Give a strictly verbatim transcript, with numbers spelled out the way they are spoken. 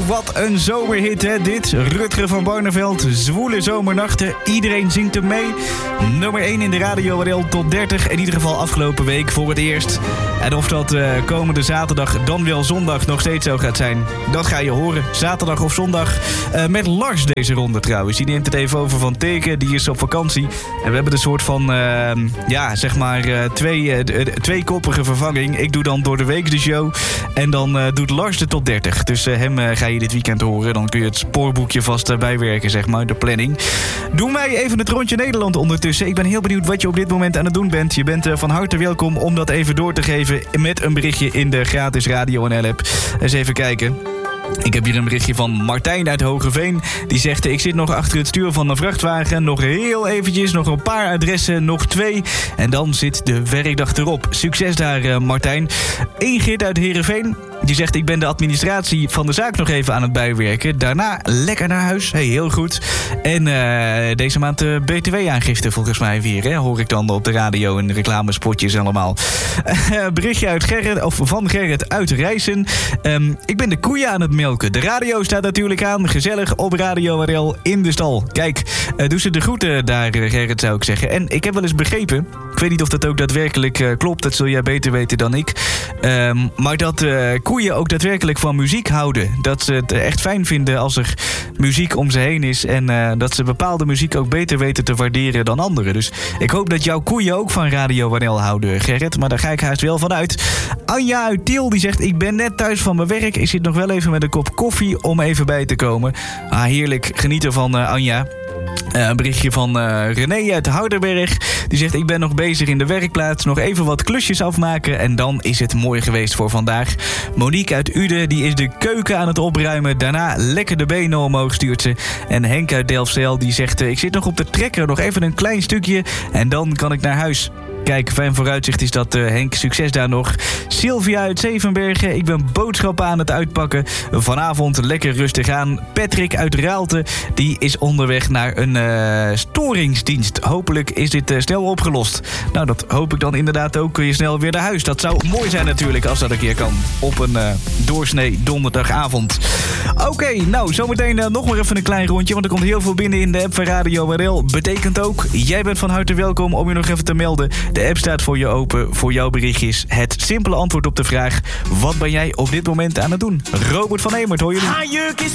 wat een zomerhit hè, dit. Rutger van Barneveld, Zwoele Zomernachten. Iedereen zingt hem mee. Nummer één in de Radio R L Top dertig. In ieder geval afgelopen week voor het eerst. En of dat uh, komende zaterdag, dan wel zondag, nog steeds zo gaat zijn, dat ga je horen. Zaterdag of zondag. Uh, met Lars deze ronde trouwens. Die neemt het even over van Teken. Die is op vakantie. En we hebben een soort van, uh, ja, zeg maar, uh, twee, uh, tweekoppige vervanging. Ik doe dan door de week de show. En dan uh, doet Lars de top dertig. Dus uh, hem uh, ga je dit weekend horen. Dan kun je het spoorboekje vast uh, bijwerken, zeg maar, de planning. Doe mij even het rondje Nederland ondertussen. Ik ben heel benieuwd wat je op dit moment aan het doen bent. Je bent uh, van harte welkom om dat even door te geven met een berichtje in de gratis Radio N L-app. Eens even kijken. Ik heb hier een berichtje van Martijn uit Hogeveen. Die zegt, ik zit nog achter het stuur van een vrachtwagen. Nog heel eventjes, nog een paar adressen, nog twee. En dan zit de werkdag erop. Succes daar, uh, Martijn. Ingrid uit Heerenveen. Die zegt, ik ben de administratie van de zaak nog even aan het bijwerken. Daarna lekker naar huis. Hey, heel goed. En uh, deze maand uh, B T W-aangifte volgens mij weer. Hè? Hoor ik dan op de radio en reclamespotjes allemaal. Uh, berichtje uit Gerrit, of van Gerrit uit Rijssen. Um, ik ben de koeien aan het melken. De radio staat natuurlijk aan. Gezellig op Radio R L in de stal. Kijk, uh, doe ze de groeten daar, Gerrit, zou ik zeggen. En ik heb wel eens begrepen, ik weet niet of dat ook daadwerkelijk uh, klopt. Dat zul jij beter weten dan ik. Um, maar dat uh, koeien ook daadwerkelijk van muziek houden. Dat ze het echt fijn vinden als er muziek om ze heen is. En uh, dat ze bepaalde muziek ook beter weten te waarderen dan anderen. Dus ik hoop dat jouw koeien ook van Radio R L houden, Gerrit. Maar daar ga ik haast wel van uit. Anja uit Tiel die zegt, ik ben net thuis van mijn werk. Ik zit nog wel even met een kop koffie om even bij te komen. Ah, heerlijk. Geniet ervan, uh, Anja. Uh, een berichtje van uh, René uit Houderberg. Die zegt, ik ben nog bezig in de werkplaats. Nog even wat klusjes afmaken. En dan is het mooi geweest voor vandaag. Monique uit Uden, die is de keuken aan het opruimen. Daarna lekker de benen omhoog stuurt ze. En Henk uit Delfzijl, die zegt, uh, ik zit nog op de trekker. Nog even een klein stukje. En dan kan ik naar huis. Kijk, fijn vooruitzicht is dat, uh, Henk. Succes daar nog. Sylvia uit Zevenbergen. Ik ben boodschappen aan het uitpakken. Vanavond lekker rustig aan. Patrick uit Raalte. Die is onderweg naar een uh, storingsdienst. Hopelijk is dit uh, snel opgelost. Nou, dat hoop ik dan inderdaad ook. Kun je snel weer naar huis. Dat zou mooi zijn natuurlijk als dat een keer kan. Op een uh, doorsnee donderdagavond. Oké, okay, nou, zometeen uh, nog maar even een klein rondje. Want er komt heel veel binnen in de app van Radio R L. Betekent ook, jij bent van harte welkom om je nog even te melden. De app staat voor je open, voor jouw berichtjes. Het simpele antwoord op de vraag, wat ben jij op dit moment aan het doen? Robert van Emert, hoor jullie? Haar jurk is